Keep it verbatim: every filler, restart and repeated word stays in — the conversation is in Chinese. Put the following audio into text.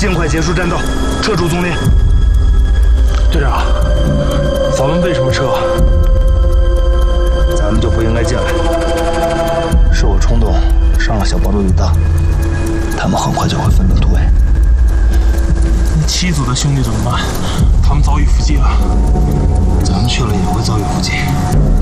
尽快结束战斗，撤出丛林。 队长，咱们为什么撤？ 咱们就不应该进来，是我冲动伤了小包的吕当，他们很快就会分兵突围。 那七组的兄弟怎么办？他们遭遇伏击了。 咱们去了也会遭遇伏击。